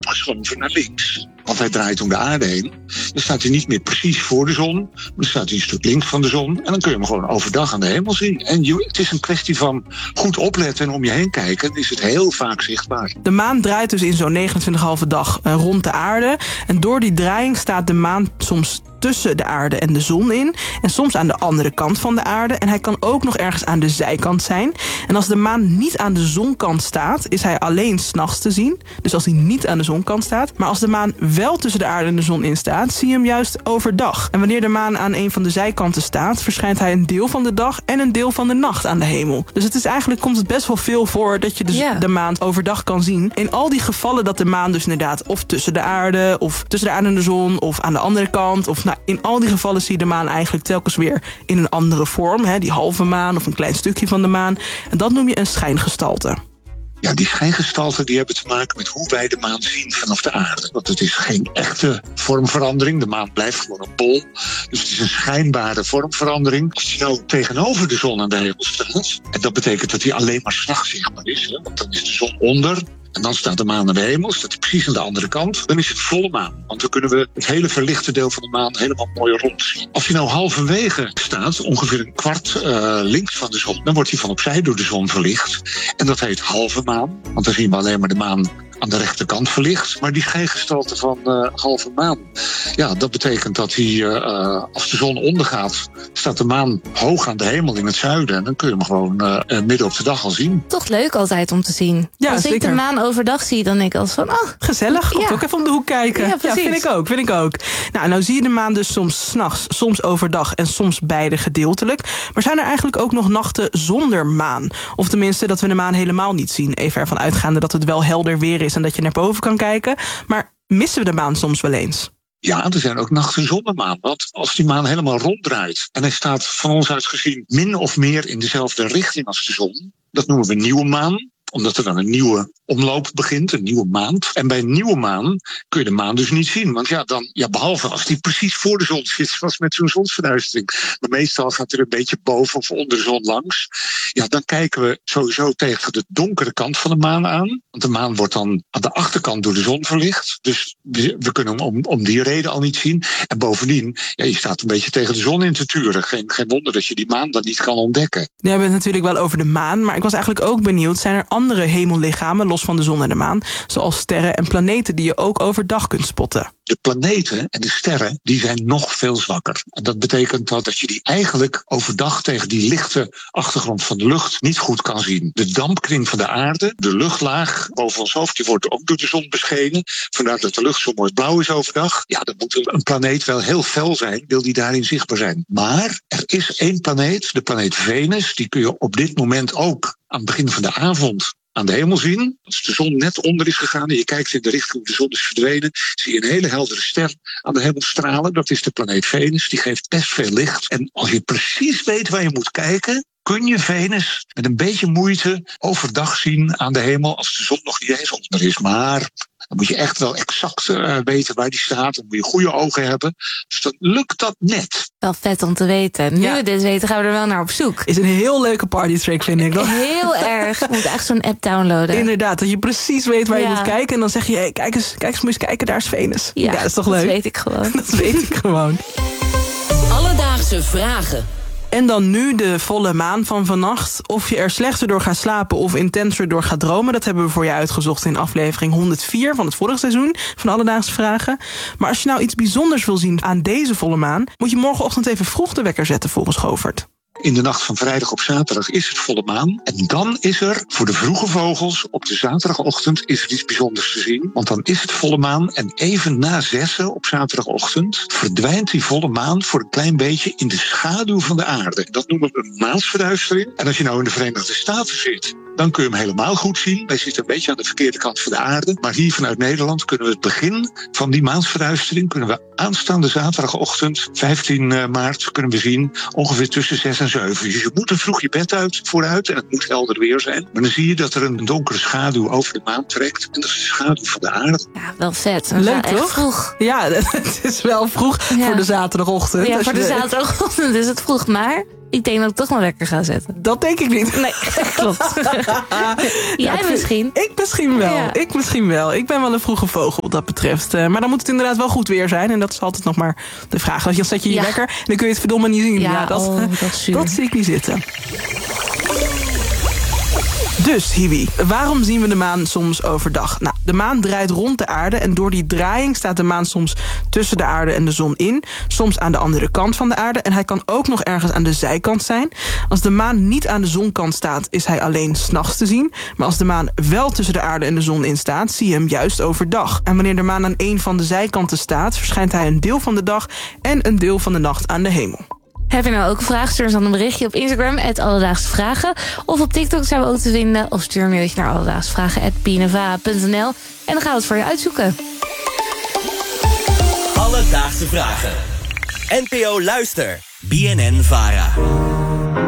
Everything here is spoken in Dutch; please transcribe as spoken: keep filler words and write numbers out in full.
kompas gewoon van naar links. Want hij draait om de aarde heen. Dan staat hij niet meer precies voor de zon. Maar dan staat hij een stuk links van de zon. En dan kun je hem gewoon overdag aan de hemel zien. En je, het is een kwestie van goed opletten en om je heen kijken. Dan is het heel vaak zichtbaar. De maan draait dus in zo'n negenentwintig komma vijf dag rond de aarde. En door die draaiing staat de maan soms tussen de aarde en de zon in. En soms aan de andere kant van de aarde. En hij kan ook nog ergens aan de zijkant zijn. En als de maan niet aan de zonkant staat, is hij alleen 's nachts te zien. Dus als hij niet aan de zonkant staat. Maar als de maan wel tussen de aarde en de zon in staat, zie je hem juist overdag. En wanneer de maan aan een van de zijkanten staat, verschijnt hij een deel van de dag en een deel van de nacht aan de hemel. Dus het is eigenlijk, komt het best wel veel voor dat je dus ja. de maan overdag kan zien. In al die gevallen dat de maan dus inderdaad of tussen de aarde, of tussen de aarde en de zon, of aan de andere kant, of nou, in al die gevallen zie je de maan eigenlijk telkens weer in een andere vorm. Hè, die halve maan of een klein stukje van de maan. En dat noem je een schijngestalte. Ja, die schijngestalten die hebben te maken met hoe wij de maan zien vanaf de aarde. Want het is geen echte vormverandering. De maan blijft gewoon een bol. Dus het is een schijnbare vormverandering. Als die nou tegenover de zon aan de hemel staat, en dat betekent dat die alleen maar 's nachts zichtbaar is. Hè, want dan is de zon onder. En dan staat de maan aan de hemel, staat hij precies aan de andere kant. Dan is het volle maan. Want dan kunnen we het hele verlichte deel van de maan helemaal mooi rond zien. Als hij nou halverwege staat, ongeveer een kwart uh, links van de zon, dan wordt hij van opzij door de zon verlicht. En dat heet halve maan. Want dan zien we alleen maar de maan aan de rechterkant verlicht. Maar die schijngestalte van uh, halve maan, ja, dat betekent dat hij, uh, als de zon ondergaat, staat de maan hoog aan de hemel in het zuiden. En dan kun je hem gewoon uh, midden op de dag al zien. Toch leuk altijd om te zien. Ja, als zeker. ik de maan overdag zie, dan denk ik als van, oh, gezellig. Komt ja. ook even om de hoek kijken. Ja, ja, vind ik ook, vind ik ook. Nou, nou zie je de maan dus soms 's nachts, soms overdag en soms beide gedeeltelijk. Maar zijn er eigenlijk ook nog nachten zonder maan? Of tenminste dat we de maan helemaal niet zien. Even ervan uitgaande dat het wel helder weer is en dat je naar boven kan kijken. Maar missen we de maan soms wel eens? Ja, er zijn ook nachten zonder maan. Want als die maan helemaal ronddraait en hij staat van ons uit gezien min of meer in dezelfde richting als de zon, dat noemen we nieuwe maan. Omdat er dan een nieuwe omloop begint, een nieuwe maand. En bij een nieuwe maan kun je de maan dus niet zien. Want ja, dan, ja behalve als die precies voor de zon zit, zoals met zo'n zonsverduistering. Maar meestal gaat er een beetje boven of onder de zon langs. Ja, dan kijken we sowieso tegen de donkere kant van de maan aan. Want de maan wordt dan aan de achterkant door de zon verlicht. Dus we, we kunnen hem om, om die reden al niet zien. En bovendien, ja, je staat een beetje tegen de zon in te turen. Geen, geen wonder dat je die maan dan niet kan ontdekken. We hebben het natuurlijk wel over de maan. Maar ik was eigenlijk ook benieuwd, zijn er andere hemellichamen, los van de zon en de maan, zoals sterren en planeten die je ook overdag kunt spotten? De planeten en de sterren die zijn nog veel zwakker. En dat betekent dat, dat je die eigenlijk overdag tegen die lichte achtergrond van de lucht niet goed kan zien. De dampkring van de aarde, de luchtlaag boven ons hoofd, die wordt ook door de zon beschenen. Vandaar dat de lucht zo mooi blauw is overdag. Ja, dan moet een planeet wel heel fel zijn, wil die daarin zichtbaar zijn. Maar er is één planeet, de planeet Venus, die kun je op dit moment ook aan het begin van de avond aan de hemel zien. Als de zon net onder is gegaan en je kijkt in de richting hoe de zon is verdwenen, zie je een hele heldere ster aan de hemel stralen. Dat is de planeet Venus. Die geeft best veel licht. En als je precies weet waar je moet kijken, kun je Venus met een beetje moeite overdag zien aan de hemel als de zon nog niet eens onder is. Maar dan moet je echt wel exact uh, weten waar die staat. Dan moet je goede ogen hebben. Dus dan lukt dat net. Wel vet om te weten. Nu ja. we dit weten, gaan we er wel naar op zoek. Is een heel leuke partytrick, vind ik. Heel erg. Je moet echt zo'n app downloaden. Inderdaad, dat je precies weet waar ja. je moet kijken. En dan zeg je, hey, kijk eens, kijk eens, moet eens kijken, daar is Venus. Ja, ja, dat is toch leuk? Dat weet ik gewoon. Dat weet ik gewoon. Alledaagse vragen. En dan nu de volle maan van vannacht. Of je er slechter door gaat slapen of intenser door gaat dromen. Dat hebben we voor je uitgezocht in aflevering honderdvier van het vorige seizoen van Alledaagse Vragen. Maar als je nou iets bijzonders wil zien aan deze volle maan, moet je morgenochtend even vroeg de wekker zetten volgens Govert. In de nacht van vrijdag op zaterdag is het volle maan. En dan is er voor de vroege vogels op de zaterdagochtend is er iets bijzonders te zien. Want dan is het volle maan en even na zessen op zaterdagochtend verdwijnt die volle maan voor een klein beetje in de schaduw van de aarde. Dat noemen we een maansverduistering. En als je nou in de Verenigde Staten zit, dan kun je hem helemaal goed zien. Wij zitten een beetje aan de verkeerde kant van de aarde. Maar hier vanuit Nederland kunnen we het begin van die maansverduistering kunnen we aanstaande zaterdagochtend, vijftien maart, kunnen we zien ongeveer tussen zes en zeven. Dus je moet er vroeg je bed uit vooruit en het moet helder weer zijn. Maar dan zie je dat er een donkere schaduw over de maan trekt. En dat is de schaduw van de aarde. Ja, wel vet. Leuk, toch? Echt vroeg. Ja, het is wel vroeg ja. voor de zaterdagochtend. Ja, voor de, de zaterdagochtend is het vroeg, maar Ik denk dat ik toch wel wekker ga zetten. Dat denk ik niet. Nee, klopt. Jij misschien? Ik misschien wel. Ja. Ik misschien wel. Ik ben wel een vroege vogel wat dat betreft. Uh, maar dan moet het inderdaad wel goed weer zijn. En dat is altijd nog maar de vraag. Dan zet je je Ja. wekker en dan kun je het verdomme niet zien. Ja, Ja, dat, oh, dat is zuur. dat zie ik niet zitten. Dus, Hiwi, waarom zien we de maan soms overdag? Nou, de maan draait rond de aarde en door die draaiing staat de maan soms tussen de aarde en de zon in. Soms aan de andere kant van de aarde en hij kan ook nog ergens aan de zijkant zijn. Als de maan niet aan de zonkant staat, is hij alleen 's nachts te zien. Maar als de maan wel tussen de aarde en de zon in staat, zie je hem juist overdag. En wanneer de maan aan een van de zijkanten staat, verschijnt hij een deel van de dag en een deel van de nacht aan de hemel. Heb je nou ook een vraag? Stuur ons dan een berichtje op Instagram, at Alledaagse Vragen. Of op TikTok zijn we ook te vinden. Of stuur een mailtje naar alledaagsvragen at p n v a punt n l. En dan gaan we het voor je uitzoeken. Alledaagse Vragen. N P O Luister. B N N Vara.